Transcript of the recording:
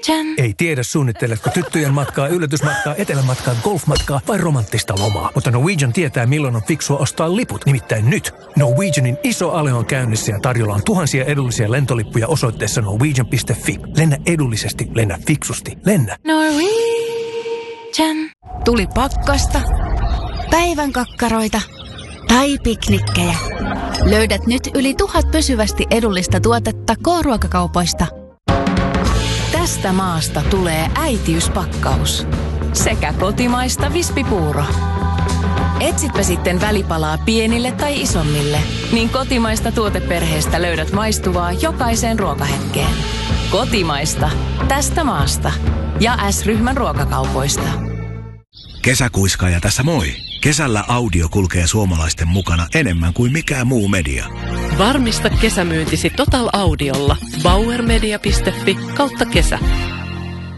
Ei tiedä suunnitteletko tyttöjen matkaa, yllätysmatkaa, etelämatkaa, golfmatkaa vai romanttista lomaa. Mutta Norwegian tietää milloin on fiksua ostaa liput. Nimittäin nyt Norwegianin iso ale on käynnissä ja tarjolla on tuhansia edullisia lentolippuja osoitteessa norwegian.fi. Lennä edullisesti, lennä fiksusti, lennä Norwegian. Tuli pakkasta, päivän kakkaroita tai piknikkejä. Löydät nyt yli 1000 pysyvästi edullista tuotetta K-ruokakaupoista. Tästä maasta tulee äitiyspakkaus. Sekä kotimaista vispipuuro. Etsitpä sitten välipalaa pienille tai isommille, niin kotimaista tuoteperheestä löydät maistuvaa jokaiseen ruokahetkeen. Kotimaista. Tästä maasta. Ja S-ryhmän ruokakaupoista. Kesäkuiskaaja tässä moi. Kesällä audio kulkee suomalaisten mukana enemmän kuin mikään muu media. Varmista kesämyyntisi Total Audiolla. Bauermedia.fi/kesä.